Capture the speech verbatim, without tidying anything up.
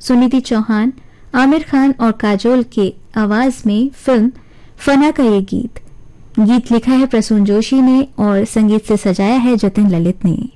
सुनिधि चौहान, आमिर खान और काजोल के आवाज में फिल्म फना का ये गीत। गीत लिखा है प्रसून जोशी ने और संगीत से सजाया है जतिन ललित ने।